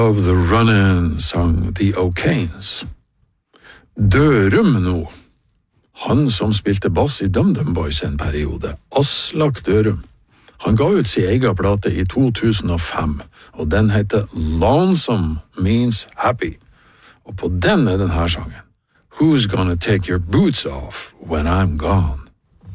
Of the Run-In sang The O'Kanes. Dørum nå. Han som spilte bass i DumDum Boys en periode, Aslak Dørum. Han ga ut sin egen plate i 2005, og den heter Lonesome Means Happy. Og på den denne sangen. Who's gonna take your boots off when I'm gone?